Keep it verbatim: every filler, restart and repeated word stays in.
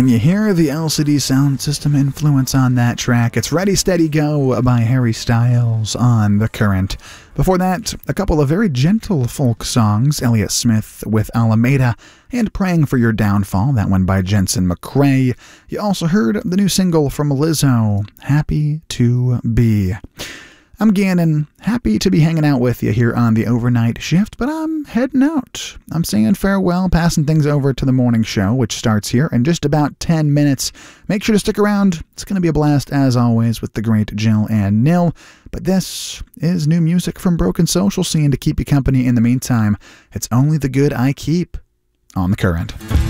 Can you hear the L C D sound system influence on that track? It's Ready, Steady, Go by Harry Styles on The Current. Before that, a couple of very gentle folk songs, Elliott Smith with Alameda and Praying for Your Downfall, that one by Jensen McCrae. You also heard the new single from Lizzo, Happy to Be. I'm Gannon, happy to be hanging out with you here on the overnight shift, but I'm heading out. I'm saying farewell, passing things over to the morning show, which starts here in just about ten minutes. Make sure to stick around. It's going to be a blast, as always, with the great Jill and Nil. But this is new music from Broken Social Scene to keep you company in the meantime. It's only the good I keep on The Current.